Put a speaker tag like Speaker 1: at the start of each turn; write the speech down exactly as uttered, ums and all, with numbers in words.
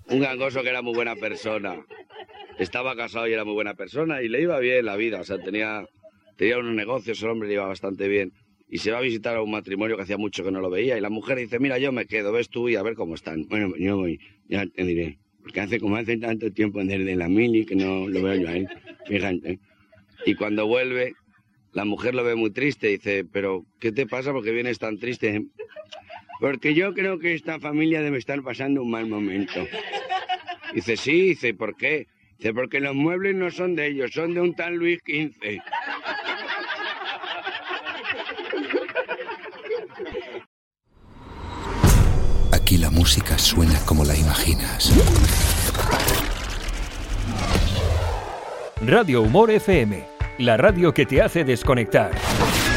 Speaker 1: un gangoso que era muy buena persona. Estaba casado y era muy buena persona y le iba bien la vida, o sea, tenía, tenía unos negocios, el hombre le iba bastante bien. Y se va a visitar a un matrimonio que hacía mucho que no lo veía y la mujer dice, mira, yo me quedo, ves tú y a ver cómo están. Bueno, yo voy, ya te diré, porque hace como hace tanto tiempo desde la mili que no lo veo yo a él, fíjate. Y cuando vuelve, la mujer lo ve muy triste y dice, pero ¿qué te pasa? ¿Por qué vienes tan triste? Porque yo creo que esta familia debe estar pasando un mal momento. Dice, sí, dice, ¿por qué? Dice, porque los muebles no son de ellos, son de un tal Luis quince.
Speaker 2: Aquí la música suena como la imaginas.
Speaker 3: Radio Humor F M, la radio que te hace desconectar.